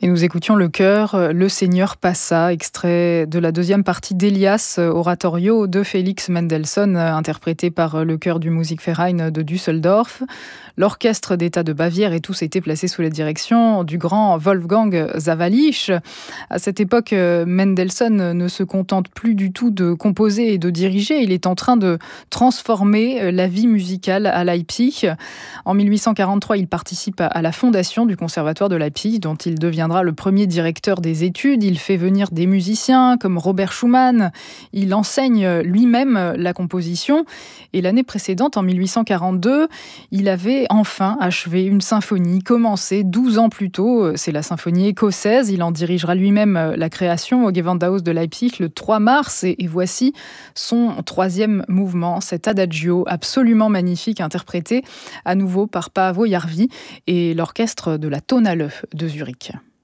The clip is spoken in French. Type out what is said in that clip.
Et nous écoutions le chœur Le Seigneur passa, extrait de la deuxième partie d'Elias, oratorio de Félix Mendelssohn, interprété par le chœur du Musikverein de Düsseldorf. L'orchestre d'État de Bavière et tous étaient placés sous la direction du grand Wolfgang Sawallisch. À cette époque, Mendelssohn ne se contente plus du tout de composer et de diriger. Il est en train de transformer la vie musicale à Leipzig. En 1843, il participe à la fondation du Conservatoire de Leipzig, dont il deviendra le premier directeur des études. Il fait venir des musiciens comme Robert Schumann. Il enseigne lui-même la composition. Et l'année précédente, en 1842, il avait enfin achevé une symphonie commencée 12 ans plus tôt. C'est la symphonie écossaise. Il en dirigera lui-même la création au Gewandhaus de Leipzig le 3 mars. Et voici son troisième mouvement, cet adagio absolument magnifique, interprété à nouveau par Paavo Järvi et l'orchestre de la Tonhalle de Zurich.